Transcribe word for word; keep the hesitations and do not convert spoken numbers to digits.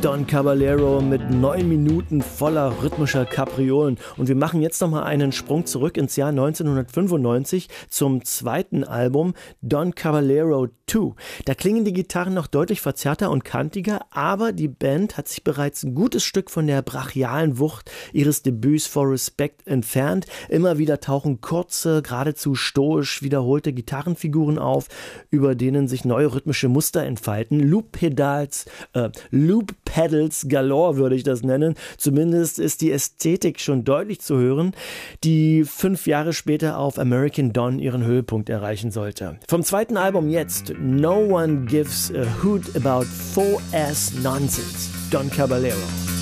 Don Caballero mit neun Minuten voller rhythmischer Kapriolen. Und wir machen jetzt nochmal einen Sprung zurück ins Jahr neunzehnhundertfünfundneunzig zum zweiten Album Don Caballero zwei. Da klingen die Gitarren noch deutlich verzerrter und kantiger, aber die Band hat sich bereits ein gutes Stück von der brachialen Wucht ihres Debüts For Respect entfernt. Immer wieder tauchen kurze, geradezu stoisch wiederholte Gitarrenfiguren auf, über denen sich neue rhythmische Muster entfalten. Loop-Pedals, äh, Loop-Pedals galore würde ich das nennen. Zumindest ist die Ästhetik schon deutlich zu hören, die fünf Jahre später auf American Don ihren Höhepunkt erreichen sollte. Vom zweiten Album jetzt No One Gives a Hoot About four ass Nonsense, Don Caballero.